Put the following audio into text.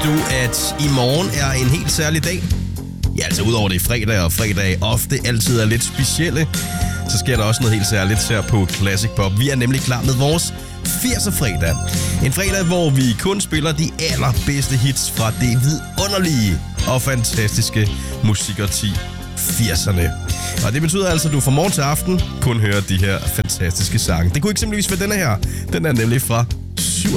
du, at i morgen er en helt særlig dag? Ja, altså udover det er fredag, og fredag ofte altid er lidt specielle, så sker der også noget helt særligt her på Classic Pop. Vi er nemlig klar med vores 80'er-fredag. En fredag, hvor vi kun spiller de allerbedste hits fra det vidunderlige og fantastiske musikårti 80'erne. Og det betyder altså, at du fra morgen til aften kun hører de her fantastiske sange. Det kunne eksempelvis være denne her. Den er nemlig fra